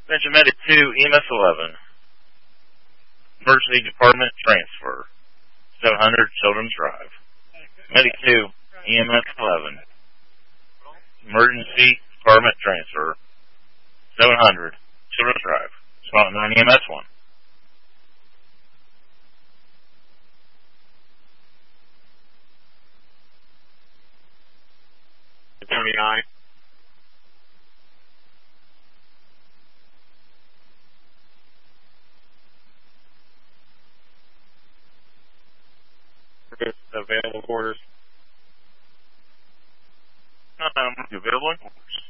Attention Medic 2, EMS 11. Emergency Department Transfer. 700 Children's Drive. Medic 2, EMS 11. Emergency Department Transfer. 700 Children's Drive. Spot 9 EMS 1. Tony I. Available quarters. Available in quarters.